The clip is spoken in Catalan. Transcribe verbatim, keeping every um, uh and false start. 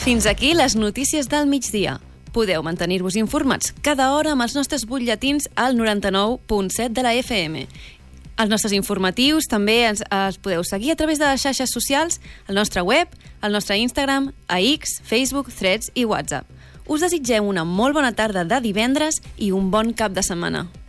Fins aquí les notícies del migdia. Podeu mantenir-vos informats cada hora amb els nostres butlletins al noranta-nou punt set de la F M. Els nostres informatius també ens, els podeu seguir a través de les xarxes socials, al nostre web, al nostre Instagram, a X, Facebook, Threads i WhatsApp. Us desitgem una molt bona tarda de divendres i un bon cap de setmana.